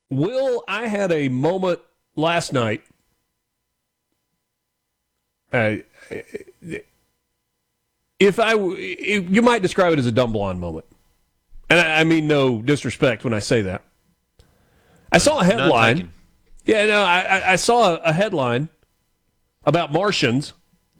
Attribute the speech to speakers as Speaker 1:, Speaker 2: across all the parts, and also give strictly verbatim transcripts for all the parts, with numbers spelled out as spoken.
Speaker 1: Will, I had a moment last night. Uh, if I, if, you might describe it as a dumb blonde moment, and I, I mean no disrespect when I say that. I saw a headline. Yeah, no, I, I saw a, a headline about Martians,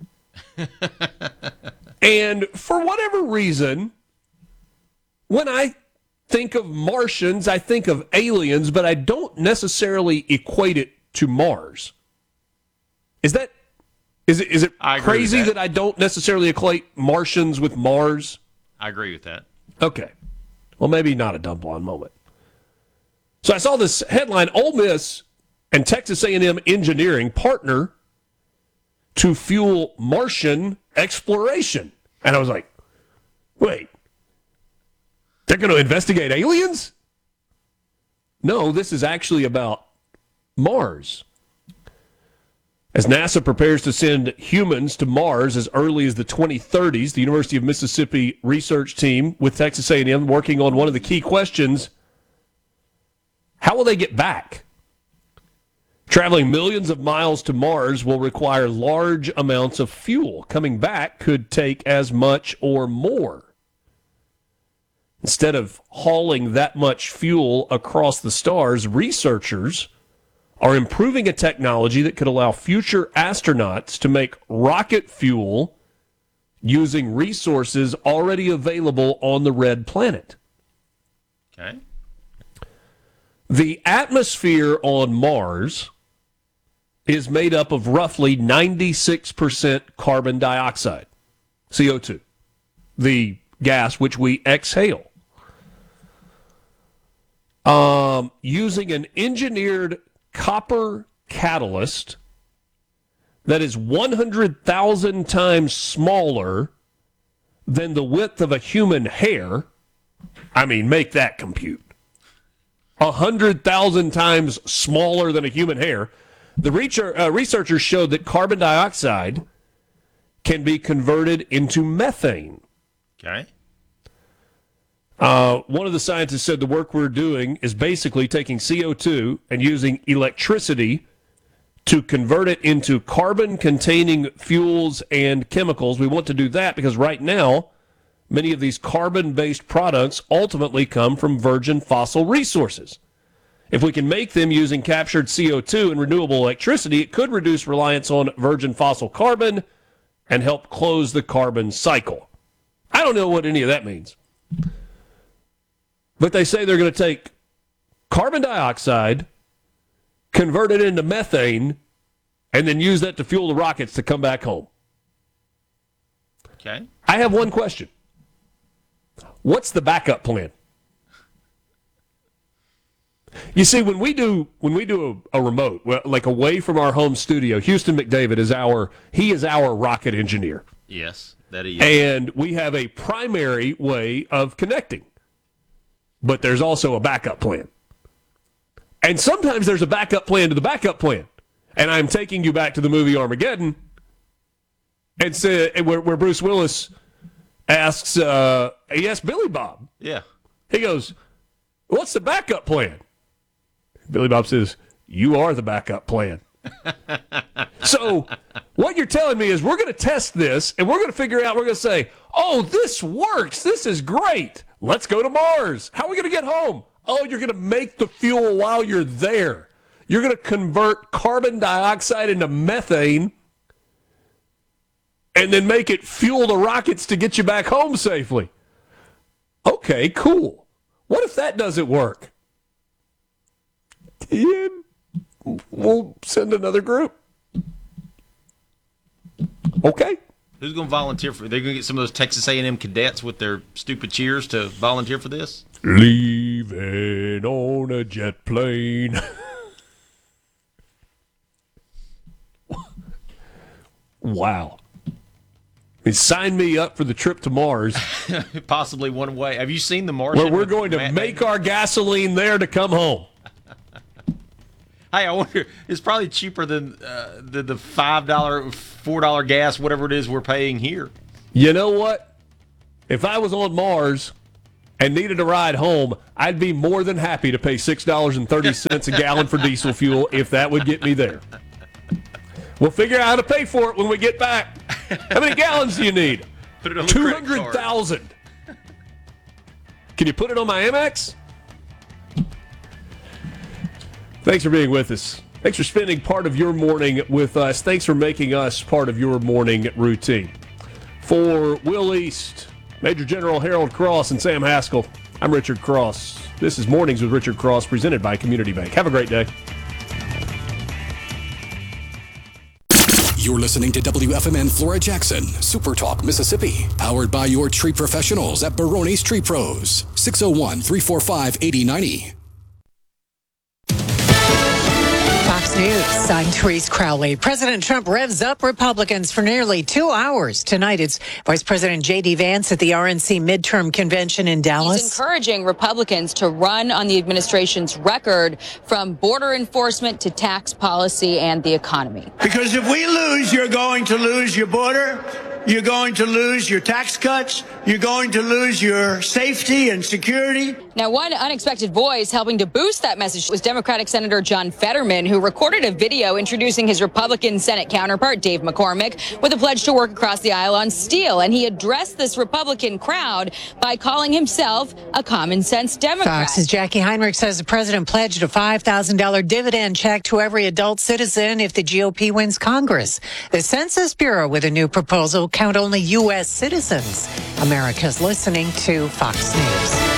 Speaker 1: and for whatever reason, when I think of Martians, I think of aliens, but I don't necessarily equate it to Mars. Is that is it is it crazy that. that I don't necessarily equate Martians with Mars?
Speaker 2: I agree with that.
Speaker 1: Okay. Well, maybe not a dumb blonde moment. So I saw this headline: Ole Miss and Texas A and M Engineering partner to fuel Martian exploration. And I was like, wait, they're going to investigate aliens? No, this is actually about Mars. As NASA prepares to send humans to Mars as early as the twenty thirties, the University of Mississippi research team with Texas A and M working on one of the key questions: how will they get back? Traveling millions of miles to Mars will require large amounts of fuel. Coming back could take as much or more. Instead of hauling that much fuel across the stars, researchers are improving a technology that could allow future astronauts to make rocket fuel using resources already available on the red planet.
Speaker 2: Okay.
Speaker 1: The atmosphere on Mars is made up of roughly ninety-six percent carbon dioxide, C O two, the gas which we exhale. Um, using an engineered copper catalyst that is one hundred thousand times smaller than the width of a human hair. I mean, make that compute. one hundred thousand times smaller than a human hair. The uh, researchers showed that carbon dioxide can be converted into methane.
Speaker 2: Okay.
Speaker 1: Uh, one of the scientists said the work we're doing is basically taking C O two and using electricity to convert it into carbon-containing fuels and chemicals. We want to do that because right now, many of these carbon-based products ultimately come from virgin fossil resources. If we can make them using captured C O two and renewable electricity, it could reduce reliance on virgin fossil carbon and help close the carbon cycle. I don't know what any of that means. But they say they're going to take carbon dioxide, convert it into methane, and then use that to fuel the rockets to come back home.
Speaker 2: Okay.
Speaker 1: I have one question. What's the backup plan? You see, when we do when we do a, a remote, like away from our home studio, Houston McDavid is our he is our rocket engineer.
Speaker 2: Yes, that he is.
Speaker 1: And we have a primary way of connecting. But there's also a backup plan. And sometimes there's a backup plan to the backup plan. And I'm taking you back to the movie Armageddon, and say, where, where Bruce Willis asks, uh, he asks Billy Bob.
Speaker 2: Yeah.
Speaker 1: He goes, what's the backup plan? Billy Bob says, you are the backup plan. So what you're telling me is we're going to test this, and we're going to figure out, we're going to say, oh, this works. This is great. Let's go to Mars. How are we going to get home? Oh, you're going to make the fuel while you're there. You're going to convert carbon dioxide into methane and then make it fuel the rockets to get you back home safely. Okay, cool. What if that doesn't work? Yeah, we'll send another group. Okay.
Speaker 2: Who's going to volunteer for? They're going to get some of those Texas A and M cadets with their stupid cheers to volunteer for this?
Speaker 1: Leaving on a jet plane. Wow. I mean, sign me up for the trip to Mars.
Speaker 2: Possibly one way. Have you seen the Martian?
Speaker 1: Where we're going to Matt make Damon? Our gasoline there to come home.
Speaker 2: Hey, I wonder, it's probably cheaper than uh, the, the five dollars, four dollars gas, whatever it is we're paying here.
Speaker 1: You know what? If I was on Mars, and needed a ride home, I'd be more than happy to pay six dollars and thirty cents a gallon for diesel fuel if that would get me there. We'll figure out how to pay for it when we get back. How many gallons do you need?
Speaker 2: Put it on the
Speaker 1: two hundred thousand. Can you put it on my Amex? Thanks for being with us. Thanks for spending part of your morning with us. Thanks for making us part of your morning routine. For Will East, Major General Harold Cross, and Sam Haskell, I'm Richard Cross. This is Mornings with Richard Cross, presented by Community Bank. Have a great day.
Speaker 3: You're listening to W F M N Flora Jackson, Super Talk, Mississippi. Powered by your tree professionals at Barone's Tree Pros. six oh one, three four five, eight oh nine oh.
Speaker 4: Fox News, I'm Therese Crowley. President Trump revs up Republicans for nearly two hours. Tonight, it's Vice President J D. Vance at the R N C midterm convention in Dallas.
Speaker 5: He's encouraging Republicans to run on the administration's record from border enforcement to tax policy and the economy.
Speaker 6: Because if we lose, you're going to lose your border. You're going to lose your tax cuts. You're going to lose your safety and security.
Speaker 5: Now, one unexpected voice helping to boost that message was Democratic Senator John Fetterman, who recorded a video introducing his Republican Senate counterpart, Dave McCormick, with a pledge to work across the aisle on steel. And he addressed this Republican crowd by calling himself a common sense Democrat.
Speaker 4: Fox's Jackie Heinrich says the president pledged a five thousand dollars dividend check to every adult citizen if the G O P wins Congress. The Census Bureau with a new proposal count only U S citizens. America's listening to Fox News.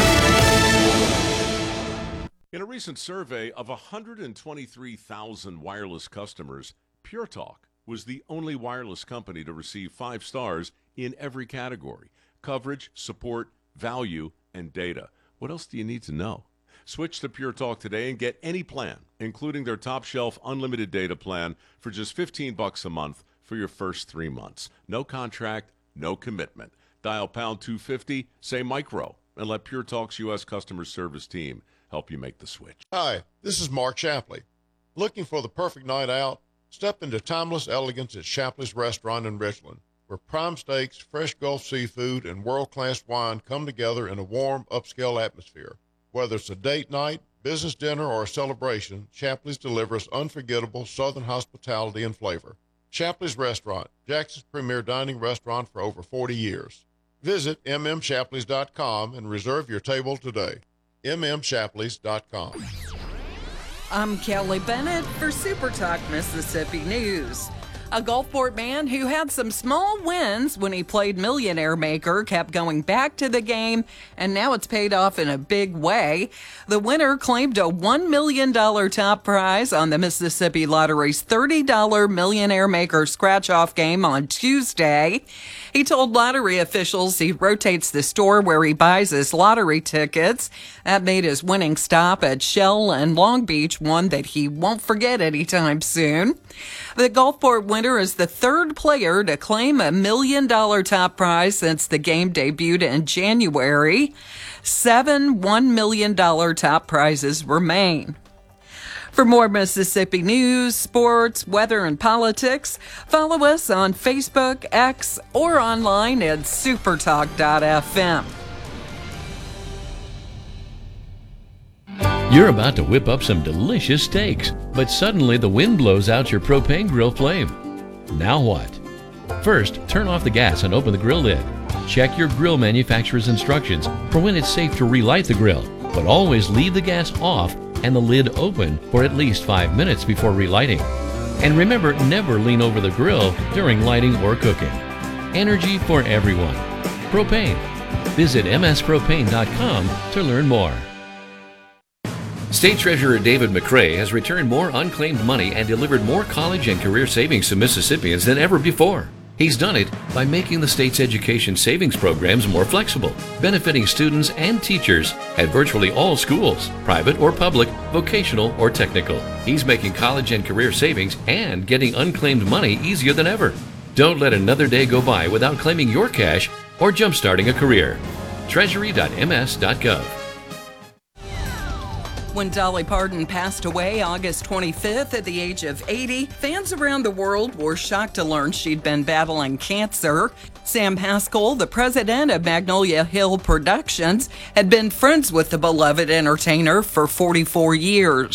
Speaker 7: In a recent survey of one hundred twenty-three thousand wireless customers, Pure Talk was the only wireless company to receive five stars in every category: coverage, support, value, and data. What else do you need to know? Switch to Pure Talk today and get any plan, including their top shelf unlimited data plan, for just fifteen bucks a month for your first three months. No contract, no commitment. Dial pound two fifty, say micro, and let Pure Talk's U S customer service team help you make the switch.
Speaker 8: Hi, this is Mark Shapley. Looking for the perfect night out? Step into timeless elegance at Shapley's Restaurant in Richland, where prime steaks, fresh Gulf seafood, and world-class wine come together in a warm, upscale atmosphere. Whether it's a date night, business dinner, or a celebration, Shapley's delivers unforgettable Southern hospitality and flavor. Shapley's Restaurant, Jackson's premier dining restaurant for over forty years. Visit m m shapleys dot com and reserve your table today. m m shapleys dot com.
Speaker 9: I'm Kelly Bennett for Super Talk Mississippi News. A Gulfport man who had some small wins when he played Millionaire Maker kept going back to the game, and now it's paid off in a big way. The winner claimed a one million dollars top prize on the Mississippi Lottery's thirty dollars Millionaire Maker scratch-off game on Tuesday. He told lottery officials he rotates the store where he buys his lottery tickets. That made his winning stop at Shell and Long Beach one that he won't forget anytime soon. The Gulfport winner is the third player to claim a million dollar top prize since the game debuted in January. Seven one million dollars top prizes remain. For more Mississippi news, sports, weather, and politics, follow us on Facebook, X, or online at supertalk dot f m.
Speaker 10: You're about to whip up some delicious steaks, but suddenly the wind blows out your propane grill flame. Now what? First, turn off the gas and open the grill lid. Check your grill manufacturer's instructions for when it's safe to relight the grill, but always leave the gas off and the lid open for at least five minutes before relighting. And remember, never lean over the grill during lighting or cooking. Energy for everyone. Propane. Visit m s propane dot com to learn more. State Treasurer David McRae has returned more unclaimed money and delivered more college and career savings to Mississippians than ever before. He's done it by making the state's education savings programs more flexible, benefiting students and teachers at virtually all schools, private or public, vocational or technical. He's making college and career savings and getting unclaimed money easier than ever. Don't let another day go by without claiming your cash or jumpstarting a career. treasury dot m s dot gov.
Speaker 9: when Dolly Parton passed away August twenty-fifth at the age of eighty. Fans around the world were shocked to learn she'd been battling cancer. Sam Haskell, the president of Magnolia Hill Productions, had been friends with the beloved entertainer for forty-four years.